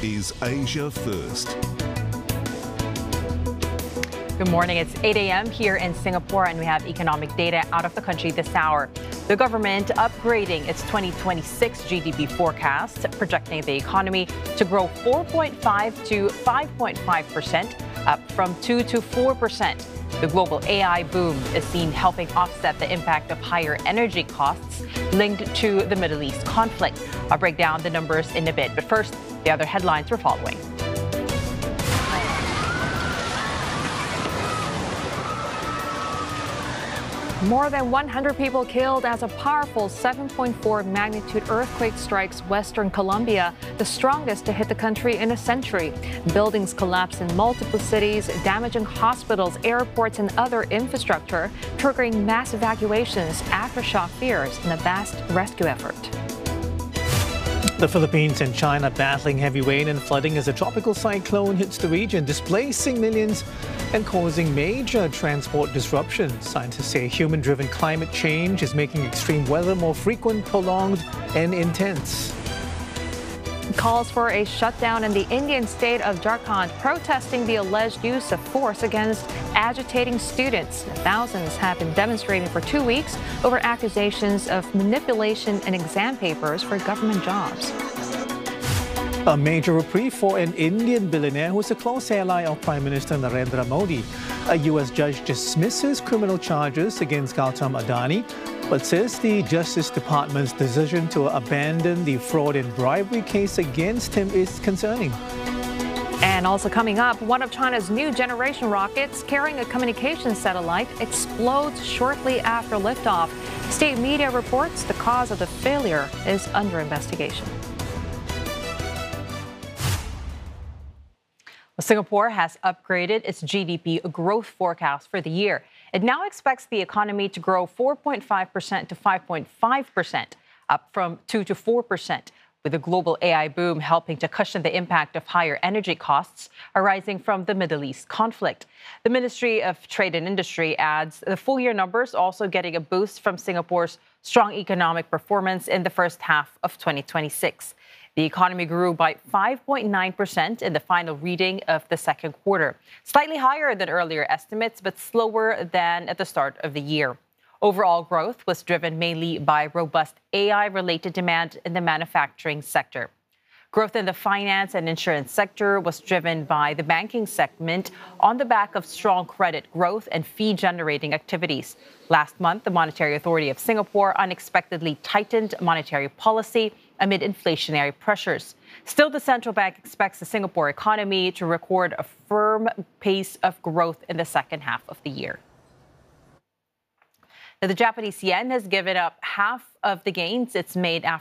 is Asia First. Good morning. It's 8 a.m. here in Singapore, and we have economic data out of the country this hour. The government upgrading its 2026 GDP forecast, projecting the economy to grow 4.5 to 5.5%, up from 2 to 4%. The global AI boom is seen helping offset the impact of higher energy costs linked to the Middle East conflict. I'll break down the numbers in a bit, but first, the other headlines we're following. More than 100 people killed as a powerful 7.4 magnitude earthquake strikes western Colombia, the strongest to hit the country in a century. Buildings collapsed in multiple cities, damaging hospitals, airports, and other infrastructure, triggering mass evacuations, aftershock fears, and a vast rescue effort. The Philippines and China battling heavy rain and flooding as a tropical cyclone hits the region, displacing millions and causing major transport disruptions. Scientists say human-driven climate change is making extreme weather more frequent, prolonged, and intense. Calls for a shutdown in the Indian state of Jharkhand, protesting the alleged use of force against agitating students. Thousands have been demonstrating for 2 weeks over accusations of manipulation in exam papers for government jobs. A major reprieve for an Indian billionaire who is a close ally of Prime Minister Narendra Modi. A U.S. judge dismisses criminal charges against Gautam Adani, but says the Justice Department's decision to abandon the fraud and bribery case against him is concerning. And also coming up, one of China's new generation rockets carrying a communications satellite explodes shortly after liftoff. State media reports the cause of the failure is under investigation. Singapore has upgraded its GDP growth forecast for the year. It now expects the economy to grow 4.5% to 5.5%, up from 2 to 4%, with the global AI boom helping to cushion the impact of higher energy costs arising from the Middle East conflict. The Ministry of Trade and Industry adds the full-year numbers also getting a boost from Singapore's strong economic performance in the first half of 2026. The economy grew by 5.9% in the final reading of the second quarter, slightly higher than earlier estimates, but slower than at the start of the year. Overall growth was driven mainly by robust AI-related demand in the manufacturing sector. Growth in the finance and insurance sector was driven by the banking segment on the back of strong credit growth and fee-generating activities. Last month, the Monetary Authority of Singapore unexpectedly tightened monetary policy amid inflationary pressures. Still, the central bank expects the Singapore economy to record a firm pace of growth in the second half of the year. Now, the Japanese yen has given up half of the gains it's made after